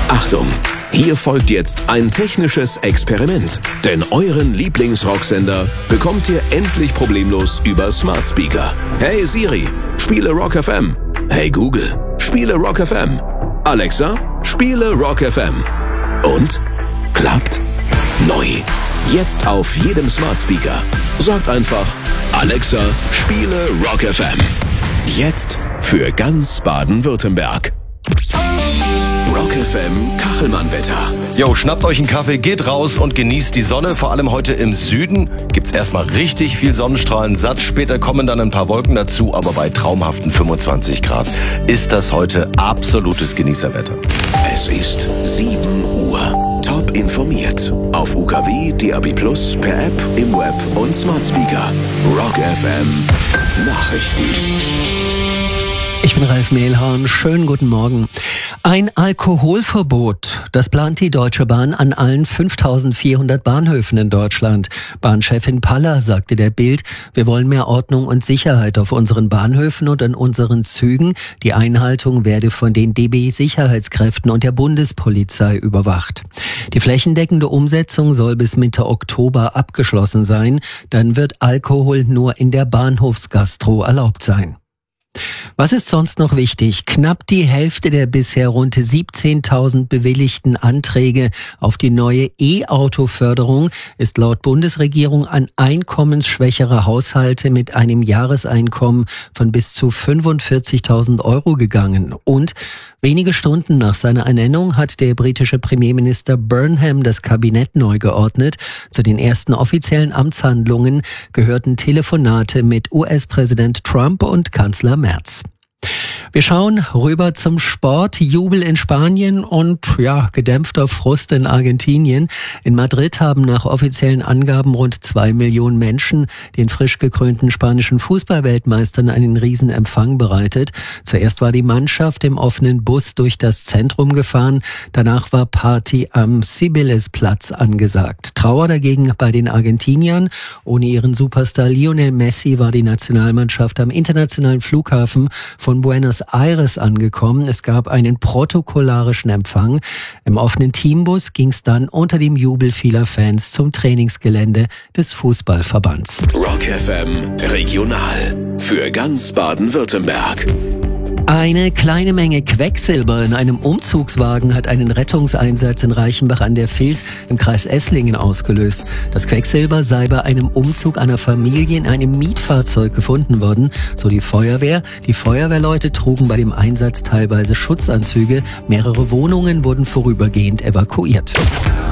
Achtung! Hier folgt jetzt ein technisches Experiment. Denn euren Lieblingsrocksender bekommt ihr endlich problemlos über Smart Speaker. Hey Siri, spiele Rock FM. Hey Google, spiele Rock FM. Alexa, spiele Rock FM. Und? Klappt? Neu. Jetzt auf jedem Smart Speaker. Sagt einfach, Alexa, spiele Rock FM. Jetzt für ganz Baden-Württemberg. Rock FM Kachelmann-Wetter. Jo, schnappt euch einen Kaffee, geht raus und genießt die Sonne. Vor allem heute im Süden gibt's erstmal richtig viel Sonnenstrahlen. Satt, später kommen dann ein paar Wolken dazu, aber bei traumhaften 25 Grad ist das heute absolutes Genießerwetter. Es ist 7 Uhr. Top informiert. Auf UKW, DAB+, per App, im Web und Smart Speaker. Rock FM Nachrichten. Ich bin Ralf Mehlhorn. Schönen guten Morgen. Ein Alkoholverbot, das plant die Deutsche Bahn an allen 5.400 Bahnhöfen in Deutschland. Bahnchefin Paller sagte der Bild, wir wollen mehr Ordnung und Sicherheit auf unseren Bahnhöfen und an unseren Zügen. Die Einhaltung werde von den DB-Sicherheitskräften und der Bundespolizei überwacht. Die flächendeckende Umsetzung soll bis Mitte Oktober abgeschlossen sein. Dann wird Alkohol nur in der Bahnhofsgastro erlaubt sein. Was ist sonst noch wichtig? Knapp die Hälfte der bisher rund 17.000 bewilligten Anträge auf die neue E-Auto-Förderung ist laut Bundesregierung an einkommensschwächere Haushalte mit einem Jahreseinkommen von bis zu 45.000 Euro gegangen. Und wenige Stunden nach seiner Ernennung hat der britische Premierminister Burnham das Kabinett neu geordnet. Zu den ersten offiziellen Amtshandlungen gehörten Telefonate mit US-Präsident Trump und Kanzler Merz. Wir schauen rüber zum Sport. Jubel in Spanien und gedämpfter Frust in Argentinien. In Madrid haben nach offiziellen Angaben rund 2 Millionen Menschen den frisch gekrönten spanischen Fußballweltmeistern einen Riesenempfang bereitet. Zuerst war die Mannschaft im offenen Bus durch das Zentrum gefahren. Danach war Party am Cibeles-Platz angesagt. Trauer dagegen bei den Argentiniern. Ohne ihren Superstar Lionel Messi war die Nationalmannschaft am internationalen Flughafen von Buenos Aires angekommen. Es gab einen protokollarischen Empfang. Im offenen Teambus ging es dann unter dem Jubel vieler Fans zum Trainingsgelände des Fußballverbands. Rock FM Regional für ganz Baden-Württemberg. Eine kleine Menge Quecksilber in einem Umzugswagen hat einen Rettungseinsatz in Reichenbach an der Vils im Kreis Esslingen ausgelöst. Das Quecksilber sei bei einem Umzug einer Familie in einem Mietfahrzeug gefunden worden, so die Feuerwehr. Die Feuerwehrleute trugen bei dem Einsatz teilweise Schutzanzüge. Mehrere Wohnungen wurden vorübergehend evakuiert.